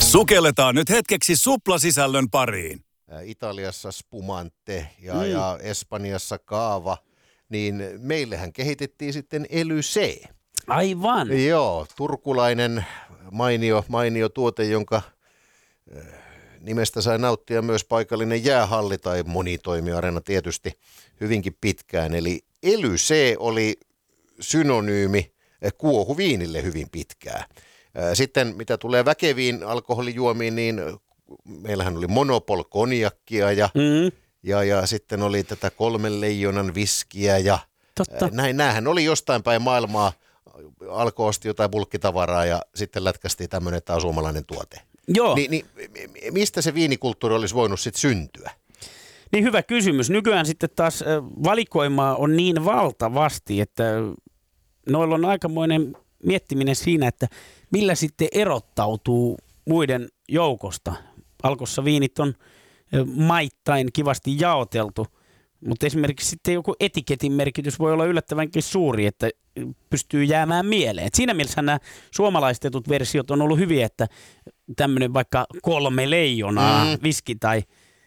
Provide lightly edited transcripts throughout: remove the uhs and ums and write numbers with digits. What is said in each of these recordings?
Sukelletaan nyt hetkeksi suplasisällön pariin. Italiassa spumante ja Espanjassa kaava, niin meillähän kehitettiin sitten Ely C. Aivan. Joo, turkulainen mainio tuote, jonka nimestä sai nauttia myös paikallinen jäähalli tai monitoimiareena tietysti hyvinkin pitkään. Eli Ely C oli synonyymi kuohuviinille hyvin pitkään. Sitten mitä tulee väkeviin alkoholijuomiin, niin meillähän oli Monopol konjakkia ja sitten oli tätä 3 leijonan viskiä ja näähän oli jostain päin maailmaa. Alkoi osti jotain bulkkitavaraa ja sitten lätkästiin tämmöinen, että tämä on suomalainen tuote. Joo. Niin, mistä se viinikulttuuri olisi voinut sitten syntyä? Niin hyvä kysymys. Nykyään sitten taas valikoimaa on niin valtavasti, että noilla on aikamoinen miettiminen siinä, että millä sitten erottautuu muiden joukosta. Alkossa viinit on maittain kivasti jaoteltu, mutta esimerkiksi sitten joku etiketin merkitys voi olla yllättävänkin suuri, että pystyy jäämään mieleen. Et siinä mielessä nämä suomalaistetut versiot on ollut hyviä, että tämmöinen vaikka 3 leijonaa viski tai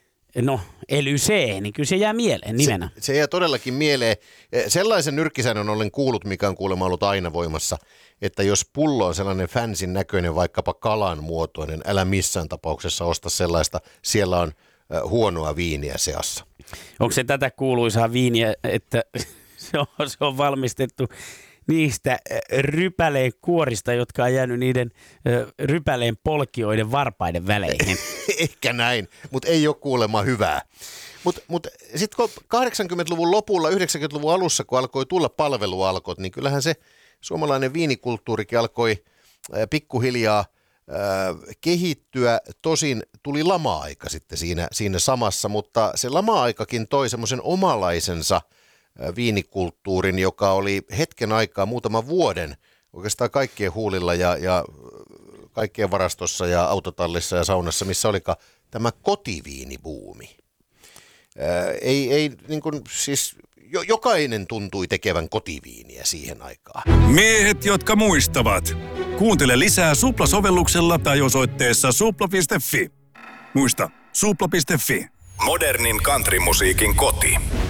Ely C, niin kyllä se jää mieleen nimenä. Se jää todellakin mieleen. Sellaisen nyrkkisäännön olen kuullut, mikä on kuulemma ollut aina voimassa, että jos pullo on sellainen fansin näköinen, vaikkapa kalan muotoinen, älä missään tapauksessa osta sellaista, siellä on huonoa viiniä seassa. Onko se tätä kuuluisaa viiniä, että se on valmistettu niistä rypäleen kuorista, jotka on jäänyt niiden rypäleen polkioiden varpaiden väleihin? Ehkä näin, mutta ei ole kuulemma hyvää. Mutta sitten 80-luvun lopulla, 90-luvun alussa, kun alkoi tulla palvelualkot, niin kyllähän se suomalainen viinikulttuurikin alkoi pikkuhiljaa kehittyä. Tosin tuli lama-aika sitten siinä samassa, mutta se lama-aikakin toi semmoisen omalaisensa viinikulttuurin, joka oli hetken aikaa, muutaman vuoden, oikeastaan kaikkien huulilla ja kaikkien varastossa ja autotallissa ja saunassa, missä olikaan tämä kotiviinibuumi. Ei niin kuin, siis jokainen tuntui tekevän kotiviiniä siihen aikaan. Miehet, jotka muistavat. Kuuntele lisää Supla-sovelluksella tai osoitteessa supla.fi. Muista, supla.fi. Modernin countrymusiikin koti.